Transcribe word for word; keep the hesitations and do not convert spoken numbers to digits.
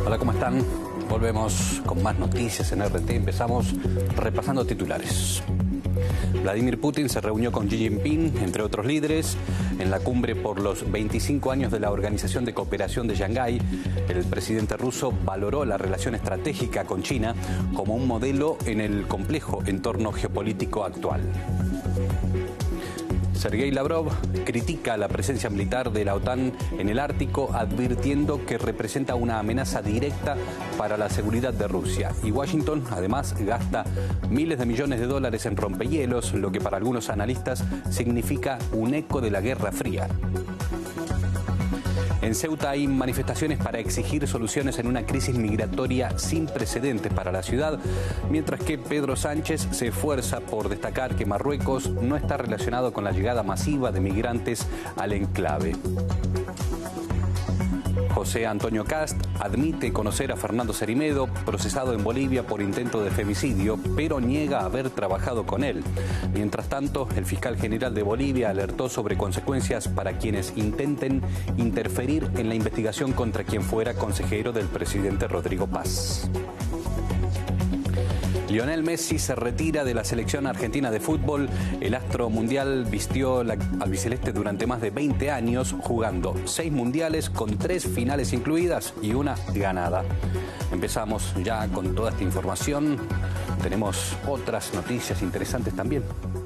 Hola, ¿cómo están? Volvemos con más noticias en R T. Empezamos repasando titulares. Vladimir Putin se reunió con Xi Jinping, entre otros líderes, en la cumbre por los veinticinco años de la Organización de Cooperación de Shanghái. El presidente ruso valoró la relación estratégica con China como un modelo en el complejo entorno geopolítico actual. Sergei Lavrov critica la presencia militar de la OTAN en el Ártico, advirtiendo que representa una amenaza directa para la seguridad de Rusia. Y Washington, además, gasta miles de millones de dólares en rompehielos, lo que para algunos analistas significa un eco de la Guerra Fría. En Ceuta hay manifestaciones para exigir soluciones en una crisis migratoria sin precedentes para la ciudad, mientras que Pedro Sánchez se esfuerza por destacar que Marruecos no está relacionado con la llegada masiva de migrantes al enclave. José Antonio Kast admite conocer a Fernando Cerime, procesado en Bolivia por intento de femicidio, pero niega haber trabajado con él. Mientras tanto, el fiscal general de Bolivia alertó sobre consecuencias para quienes intenten interferir en la investigación contra quien fuera consejero del presidente Rodrigo Paz. Lionel Messi se retira de la selección argentina de fútbol. El astro mundial vistió la albiceleste durante más de veinte años, jugando seis mundiales con tres finales incluidas y una ganada. Empezamos ya con toda esta información. Tenemos otras noticias interesantes también.